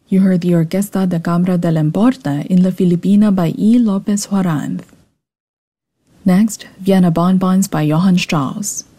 You heard the Orquesta de Cámara de la Importa in La Filipina by E. Lopez Juaranz. Next, Vienna Bonbons by Johann Strauss.